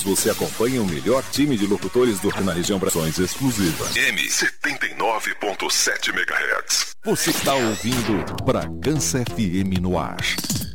você acompanha o melhor time de locutores na região Brações exclusivas. M79.7 MHz. Você está ouvindo Bragança FM no ar.